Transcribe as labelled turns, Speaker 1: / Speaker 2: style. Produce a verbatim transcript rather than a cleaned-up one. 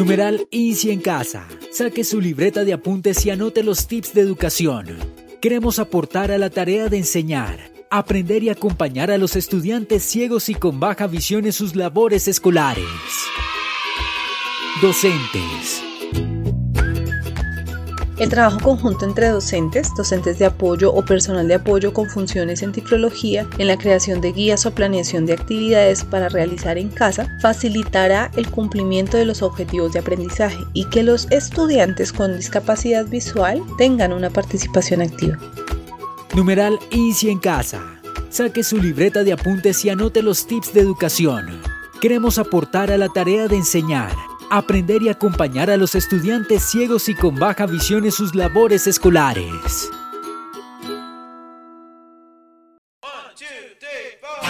Speaker 1: Numeral INSI en casa. Saque su libreta de apuntes y anote los tips de educación. Queremos aportar a la tarea de enseñar, aprender y acompañar a los estudiantes ciegos y con baja visión en sus labores escolares. Docentes.
Speaker 2: El trabajo conjunto entre docentes, docentes de apoyo o personal de apoyo con funciones en tiflología en la creación de guías o planeación de actividades para realizar en casa facilitará el cumplimiento de los objetivos de aprendizaje y que los estudiantes con discapacidad visual tengan una participación activa.
Speaker 1: Numeral INSI en casa. Saque su libreta de apuntes y anote los tips de educación. Queremos aportar a la tarea de enseñar, aprender y acompañar a los estudiantes ciegos y con baja visión en sus labores escolares.